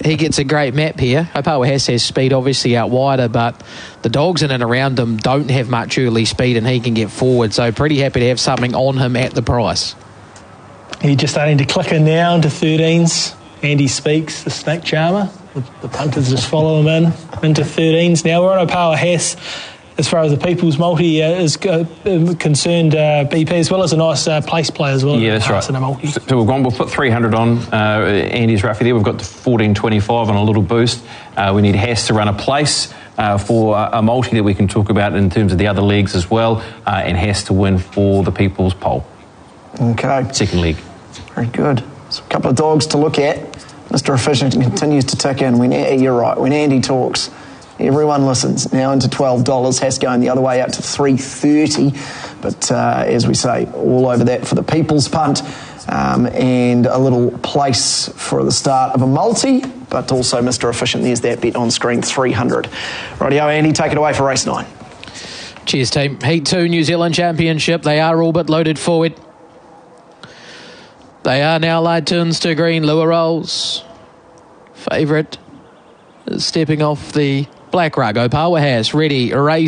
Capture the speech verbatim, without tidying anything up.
he gets a great map here. Opawa has his speed obviously out wider, but the dogs in and around him don't have much early speed, and he can get forward. So pretty happy to have something on him at the price. He's just starting to click in now into thirteens. Andy Speaks, the snake charmer. The, the punters just follow him in into thirteens. Now we're on Opawa Hess. As far as the People's Multi uh, is uh, concerned, uh, B P, as well as a nice uh, place play as well. Yeah, that's right. In a multi. So, so we've gone, we'll put three hundred on. Uh, Andy's roughly there. We've got the fourteen twenty-five on a little boost. Uh, we need Hess to run a place uh, for a, a multi that we can talk about in terms of the other legs as well, uh, and Hess to win for the People's Poll. Okay. Second leg. Very good. So a couple of dogs to look at. Mister Efficient continues to tick in. When you're right, when Andy talks, everyone listens. Now into twelve dollars, has going the other way out to three thirty. But uh, as we say, all over that for the People's Punt, um, and a little place for the start of a multi. But also Mister Efficient, there's that bet on screen, three hundred. Rightio, Andy, take it away for race nine. Cheers, team. Heat two New Zealand Championship. They are all but loaded forward. They are now laid turns to green. Lua Rolls, favourite, stepping off the black rug. Opawa has ready, race.